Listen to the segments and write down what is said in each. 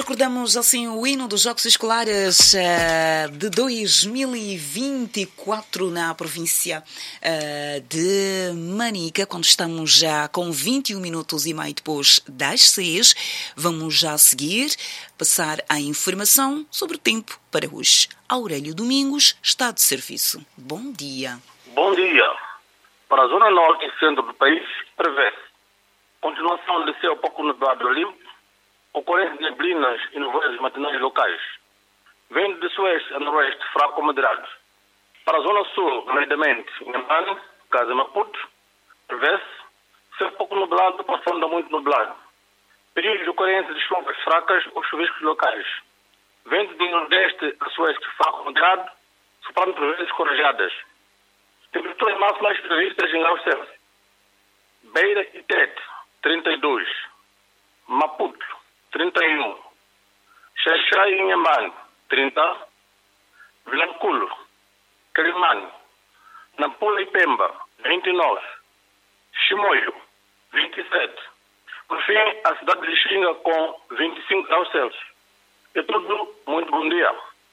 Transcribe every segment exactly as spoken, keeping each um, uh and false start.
recordamos assim o hino dos Jogos Escolares uh, de dois mil e vinte e quatro na província uh, de Manica, quando estamos já com vinte e um minutos e meio depois das seis. Vamos já seguir, passar a informação sobre o tempo para hoje. Aurélio Domingos está de serviço. Bom dia. Bom dia. Para a zona norte e centro do país, prevê-se continuação de céu pouco nublado limpo, ocorrência de neblinas e nevoeiros matinais locais. Vento de sueste a noroeste fraco ou moderado. Para a zona sul, nomeadamente Inhambane, Casa Maputo, prevê-se céu pouco nublado, passando a muito nublado. Períodos de ocorrência de chuvas fracas ou chuviscos locais. Vento de nordeste a sueste fraco ou moderado, soprando por vezes corajadas. Temperaturas máximas previstas em graus Celsius. Beira e Tete, trinta e dois. Maputo, trinta e um. Xaxai e Inhambane, trinta. Vilanculo, Quelimane, Nampula e Pemba, vinte e nove. Chimoio, vinte e sete. Por fim, a cidade de Lixinga com vinte e cinco graus Celsius. É tudo. Muito bom dia.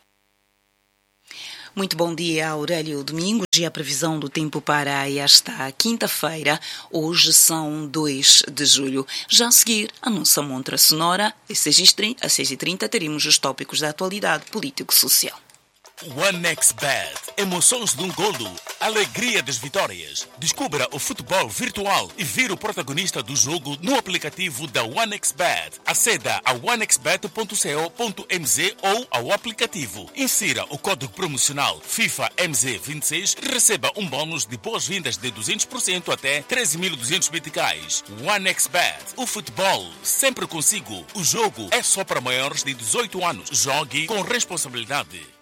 Muito bom dia, Aurélio Domingos. E a previsão do tempo para esta quinta-feira, hoje são dois de julho. Já a seguir, a nossa montra sonora, às seis e trinta teremos os tópicos da atualidade político-social. OneXBet. Emoções de um golo. Alegria das vitórias. Descubra o futebol virtual e vire o protagonista do jogo no aplicativo da OneXBet. Aceda a onexbet ponto co ponto mz ou ao aplicativo. Insira o código promocional FIFA M Z vinte e seis e receba um bônus de boas-vindas de duzentos por cento até treze mil e duzentos meticais. OneXBet. O futebol sempre consigo. O jogo é só para maiores de dezoito anos. Jogue com responsabilidade.